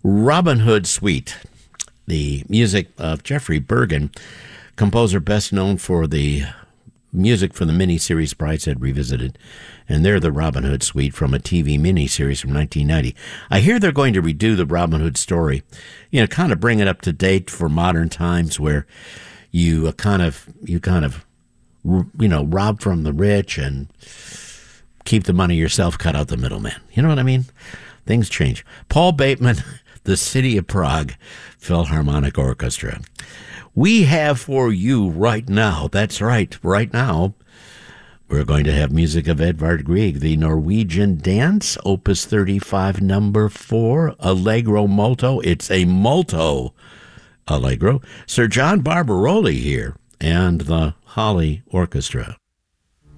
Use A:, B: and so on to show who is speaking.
A: Robin Hood Suite, the music of Jeffrey Bergen, composer best known for the music for the miniseries Brideshead Revisited, and they're the Robin Hood Suite from a TV miniseries from 1990. I hear they're going to redo the Robin Hood story, kind of bring it up to date for modern times, where you kind of rob from the rich and keep the money yourself, cut out the middleman. You know what I mean? Things change. Paul Bateman, the City of Prague Philharmonic Orchestra. We have for you right now, that's right, right now, we're going to have music of Edvard Grieg, the Norwegian Dance, Opus 35, number 4, Allegro Molto. It's a molto Allegro. Sir John Barbaroli here, and the Holly Orchestra.